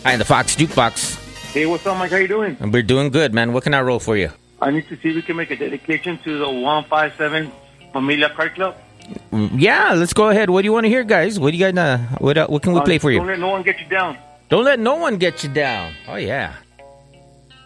Hi, the Fox Jukebox. Hey, what's up, Mike? How you doing? And we're doing good, man. What can I roll for you? I need to see if we can make a dedication to the 157 Familia Card Club. Yeah, let's go ahead. What do you want to hear, guys? What do you guys? What can we play for you? Don't let no one get you down. Don't let no one get you down. Oh, yeah.